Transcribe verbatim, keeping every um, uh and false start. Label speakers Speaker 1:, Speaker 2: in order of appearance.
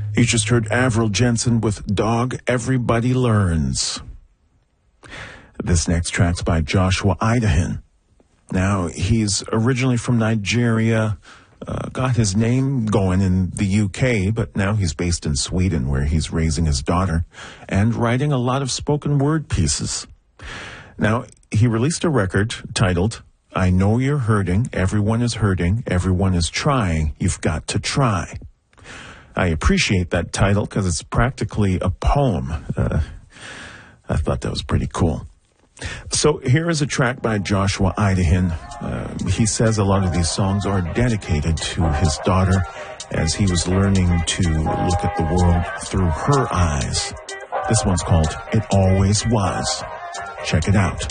Speaker 1: You just heard Avril Jensen with Dog Everybody Learns. This next track's by Joshua Idahan. Now, he's originally from Nigeria, uh, got his name going in the U K, but now he's based in Sweden, where he's raising his daughter and writing a lot of spoken word pieces. Now, he released a record titled, I Know You're Hurting, Everyone is Hurting, Everyone is Trying, You've Got to Try. I appreciate that title because it's practically a poem. Uh, I thought that was pretty cool. So here is a track by Joshua Idahan. Uh, he says a lot of these songs are dedicated to his daughter as he was learning to look at the world through her eyes. This one's called It Always Was. Check it out.